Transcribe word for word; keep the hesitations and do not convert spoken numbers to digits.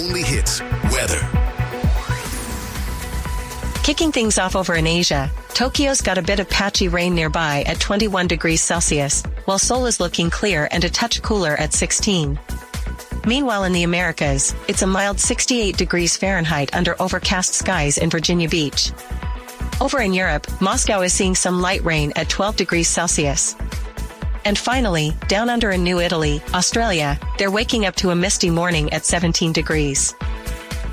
only hits, weather. Kicking things off over in Asia, Tokyo's got a bit of patchy rain nearby at twenty-one degrees Celsius, while Seoul is looking clear and a touch cooler at sixteen. Meanwhile in the Americas, it's a mild sixty-eight degrees Fahrenheit under overcast skies in Virginia Beach. Over in Europe, Moscow is seeing some light rain at twelve degrees Celsius. And finally, down under in New Italy, Australia, they're waking up to a misty morning at seventeen degrees.